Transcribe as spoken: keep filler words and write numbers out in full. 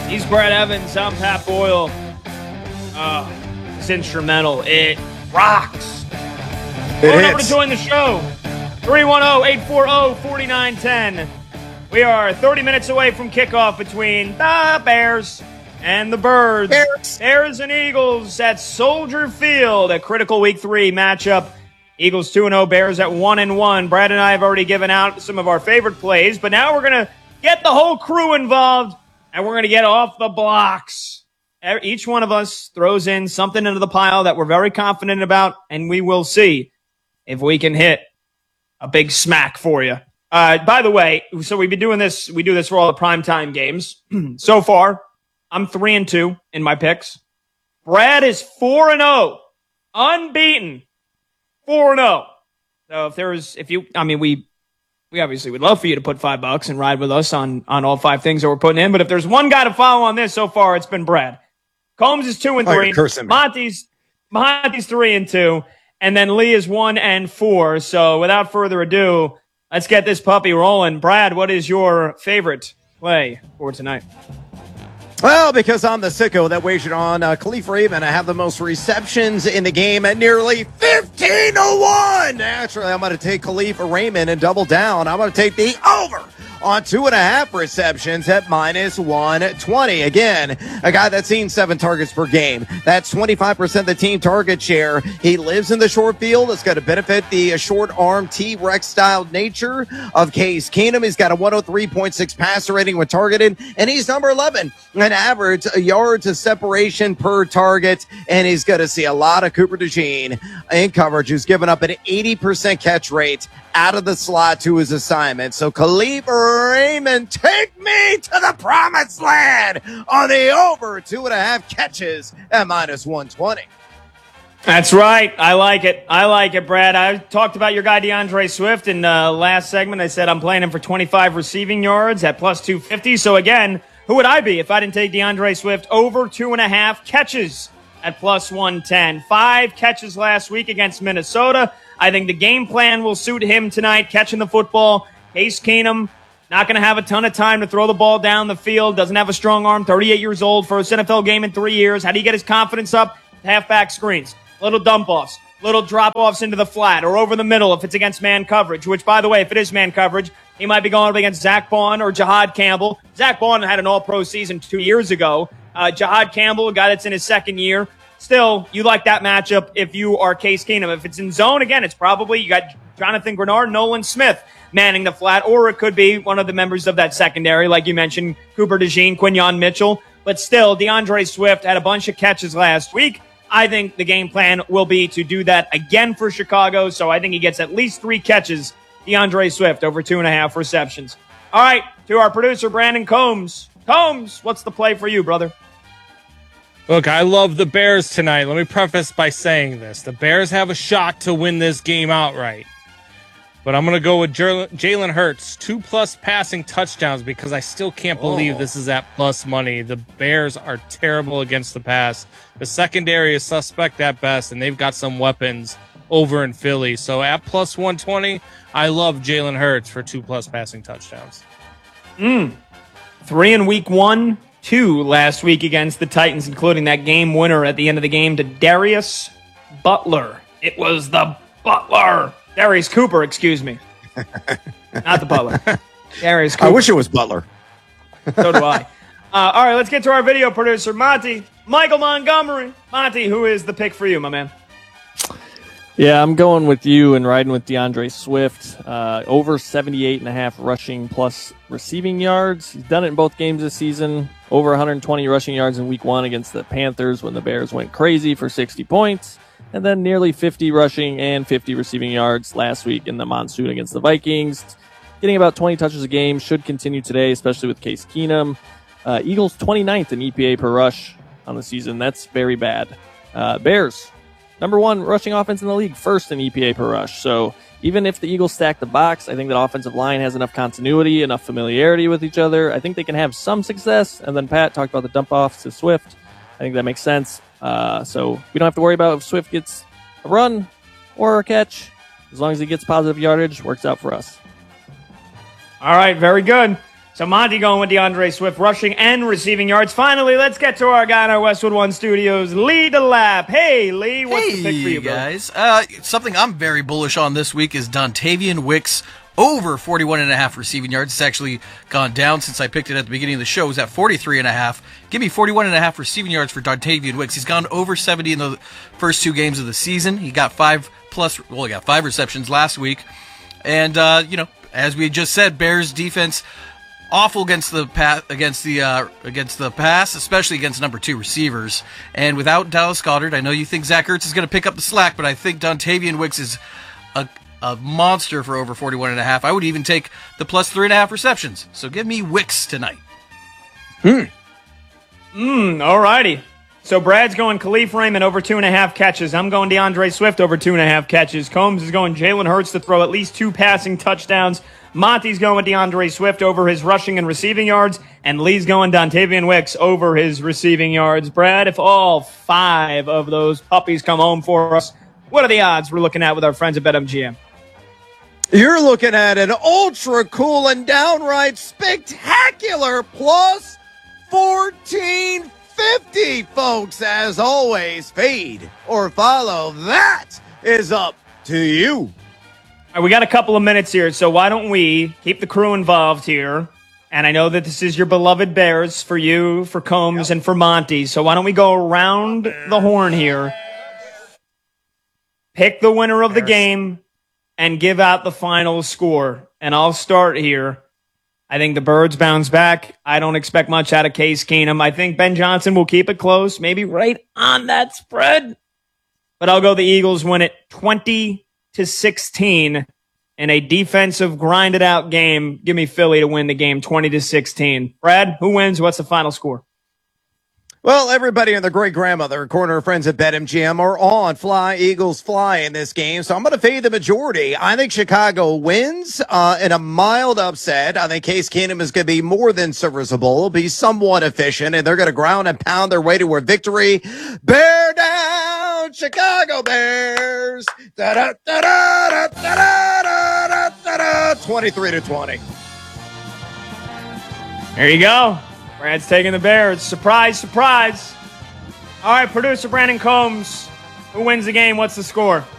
He's Brad Evans. I'm Pat Boyle. Oh, it's instrumental. It rocks. It Going hits. over to join the show. three one zero, eight four zero, four nine one zero. We are thirty minutes away from kickoff between the Bears and the Birds. Bears. Bears and Eagles at Soldier Field. A critical week three matchup. Eagles two and oh, Bears at one and one. Brad and I have already given out some of our favorite plays, but now we're going to get the whole crew involved. And we're going to get off the blocks. Each one of us throws in something into the pile that we're very confident about, and we will see if we can hit a big smack for you. Uh, by the way, so we've been doing this. We do this for all the primetime games. So far, I'm three and two in my picks. Brad is four and zero, unbeaten, four and zero. So if there was, if you, I mean, we. We obviously would love for you to put five bucks and ride with us on, on all five things that we're putting in. But if there's one guy to follow on this so far, it's been Brad. Combs is two and three. Oh, Monty's, Monty's three and two. And then Lee is one and four. So without further ado, let's get this puppy rolling. Brad, what is your favorite play for tonight? Well, because I'm the sicko that wagered on uh, Khalif Raymond, I have the most receptions in the game at nearly fifteen to one. Naturally, I'm going to take Khalif Raymond and double down. I'm going to take the over on two and a half receptions at minus one twenty. Again, a guy that's seen seven targets per game. That's twenty-five percent of the team target share. He lives in the short field. It's going to benefit the short arm T-Rex style nature of Case Keenum. He's got a one oh three point six passer rating when targeted, and he's number eleven. An average yards of separation per target, and he's going to see a lot of Cooper DeJean in coverage, who's given up an eighty percent catch rate out of the slot to his assignment. So Khalif Raymond, take me to the promised land on the over two and a half catches at minus one twenty. That's right. I like it. I like it, Brad. I talked about your guy DeAndre Swift in the uh, last segment. I said I'm playing him for twenty-five receiving yards at plus two fifty. So again, who would I be if I didn't take DeAndre Swift over two and a half catches at plus one ten? Five catches last week against Minnesota. I think the game plan will suit him tonight, catching the football. Case Keenum, not going to have a ton of time to throw the ball down the field. Doesn't have a strong arm, thirty-eight years old, first N F L game in three years. How do you get his confidence up? Halfback screens, little dump-offs, little drop-offs into the flat or over the middle if it's against man coverage, which, by the way, if it is man coverage, he might be going up against Zach Bond or Jahad Campbell. Zach Bond had an all-pro season two years ago. Uh, Jahad Campbell, a guy that's in his second year. Still, you like that matchup if you are Case Keenum. If it's in zone, again, it's probably you got Jonathan Grenard, Nolan Smith manning the flat, or it could be one of the members of that secondary, like you mentioned, Cooper DeJean, Quinyon Mitchell. But still, DeAndre Swift had a bunch of catches last week. I think the game plan will be to do that again for Chicago, so I think he gets at least three catches, DeAndre Swift, over two and a half receptions. All right, to our producer, Brandon Combs. Combs, what's the play for you, brother? Look, I love the Bears tonight. Let me preface by saying this. The Bears have a shot to win this game outright. But I'm going to go with Jalen Hurts, two-plus passing touchdowns, because I still can't believe oh. this is at plus money. The Bears are terrible against the pass. The secondary is suspect at best, and they've got some weapons over in Philly. So at plus one twenty, I love Jalen Hurts for two-plus passing touchdowns. Mm. Three in week one. Two last week against the Titans, including that game winner at the end of the game to Darius Butler. It was the Butler. Darius Cooper, excuse me. Not the Butler. Darius Cooper. I wish it was Butler. So do I. Uh, all right, let's get to our video producer, Monty. Michael Montgomery. Monty, who is the pick for you, my man? Yeah, I'm going with you and riding with DeAndre Swift. Uh, over seventy-eight and a half rushing plus receiving yards. He's done it in both games this season. Over one hundred twenty rushing yards in week one against the Panthers when the Bears went crazy for sixty points. And then nearly fifty rushing and fifty receiving yards last week in the monsoon against the Vikings. Getting about twenty touches a game should continue today, especially with Case Keenum. Uh, Eagles twenty-ninth in E P A per rush on the season. That's very bad. Uh, Bears. Number one rushing offense in the league, first in E P A per rush. So even if the Eagles stack the box, I think that offensive line has enough continuity, enough familiarity with each other. I think they can have some success. And then Pat talked about the dump offs to Swift. I think that makes sense. Uh, so we don't have to worry about if Swift gets a run or a catch. As long as he gets positive yardage, works out for us. All right, very good. So Monty going with DeAndre Swift, rushing and receiving yards. Finally, let's get to our guy in our Westwood One studios, Lee DeLapp. Hey, Lee, what's hey, the pick for you, guys? Uh, something I'm very bullish on this week is Dontavian Wicks over forty-one and a half receiving yards. It's actually gone down since I picked it at the beginning of the show. It was at forty-three and a half. Give me forty-one and a half receiving yards for Dontavian Wicks. He's gone over seventy in the first two games of the season. He got five plus, well, he got five receptions last week. And, uh, you know, as we just said, Bears defense awful against the pass, against the uh, against the pass, especially against number two receivers. And without Dallas Goedert, I know you think Zach Ertz is going to pick up the slack, but I think Dontavian Wicks is a, a monster for over forty-one and a half. I would even take the plus three and a half receptions. So give me Wicks tonight. Hmm. Hmm. All righty. So Brad's going Khalif Raymond over two and a half catches. I'm going DeAndre Swift over two and a half catches. Combs is going Jalen Hurts to throw at least two passing touchdowns. Monty's going with DeAndre Swift over his rushing and receiving yards. And Lee's going Dontavian Wicks over his receiving yards. Brad, if all five of those puppies come home for us, what are the odds we're looking at with our friends at BetMGM? You're looking at an ultra cool and downright spectacular plus fourteen fifty, folks. As always, fade or follow. That is up to you. All right, we got a couple of minutes here, so why don't we keep the crew involved here? And I know that this is your beloved Bears for you, for Combs, yep. and for Monty. So why don't we go around the horn here, pick the winner of the game, and give out the final score. And I'll start here. I think the Birds bounce back. I don't expect much out of Case Keenum. I think Ben Johnson will keep it close, maybe right on that spread. But I'll go the Eagles win it twenty to sixteen in a defensive grinded out game. Give me Philly to win the game twenty to sixteen. Brad, who wins? What's the final score? Well, everybody and their great grandmother, corner friends at BetMGM, are on Fly Eagles Fly in this game. So I'm going to fade the majority. I think Chicago wins uh, in a mild upset. I think Case Keenum is going to be more than serviceable, be somewhat efficient, and they're going to ground and pound their way to a victory. Bear down, Chicago Bears. twenty-three to twenty. There you go. Brad's taking the Bears. Surprise, surprise. All right, producer Brandon Combs. Who wins the game? What's the score?